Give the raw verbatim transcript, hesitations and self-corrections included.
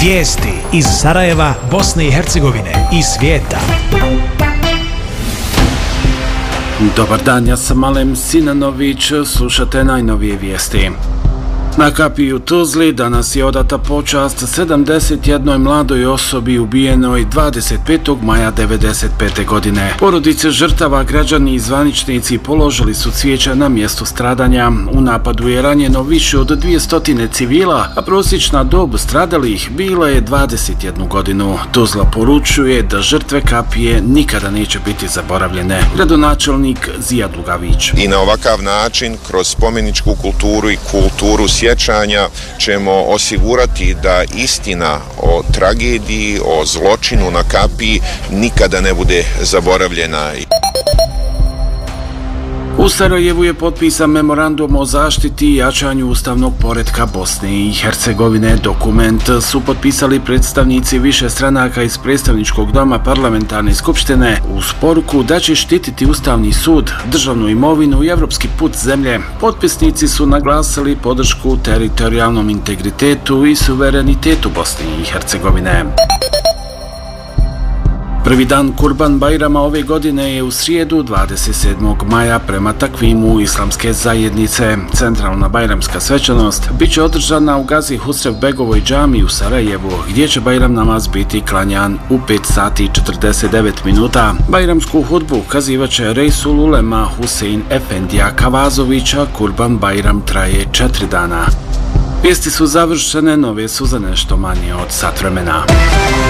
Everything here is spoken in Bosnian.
Vijesti iz Sarajeva, Bosne i Hercegovine i svijeta. Dobar dan, ja sam Alem Sinanović, slušate najnovije vijesti. Na kapiji u Tuzli danas je odata počast sedamdeset jednoj mladoj osobi ubijenoj dvadeset petog maja devedeset pete. godine. Porodice žrtava, građani i zvaničnici položili su cvijeća na mjestu stradanja. U napadu je ranjeno više od dvjesto civila, a prosječna dob stradalih bila je dvadeset jednu godinu. Tuzla poručuje da žrtve kapije nikada neće biti zaboravljene. Gradonačelnik Zijad Lugavić. I na ovakav način, kroz spomeničku kulturu i kulturu sjećanja, ćemo osigurati da istina o tragediji, o zločinu na kapiji nikada ne bude zaboravljena. U Sarajevu je potpisan memorandum o zaštiti i jačanju ustavnog poretka Bosne i Hercegovine. Dokument su potpisali predstavnici više stranaka iz predstavničkog doma parlamentarne skupštine uz poruku da će štititi Ustavni sud, državnu imovinu i evropski put zemlje. Potpisnici su naglasili podršku teritorijalnom integritetu i suverenitetu Bosne i Hercegovine. Prvi dan Kurban Bajrama ove godine je u srijedu dvadeset sedmog maja prema takvimu islamske zajednice. Centralna bajramska svečanost bit će održana u Gazi Husrev Begovoj džamiji u Sarajevu, gdje će Bajram namaz biti klanjan u pet sati i četrdeset devet minuta. Bajramsku hudbu kazivat će Reisul Ulema Husein Efendija Kavazovića. Kurban Bajram traje četiri dana. Vijesti su završene, nove su za nešto manje od sat vremena.